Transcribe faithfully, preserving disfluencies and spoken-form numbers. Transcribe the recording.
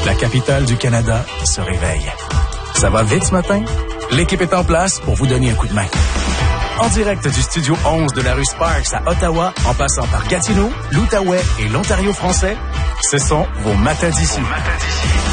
La capitale du Canada se réveille. Ça va vite ce matin? L'équipe est en place pour vous donner un coup de main. En direct du studio onze de la rue Sparks à Ottawa, en passant par Gatineau, l'Outaouais et l'Ontario français, ce sont vos matins d'ici.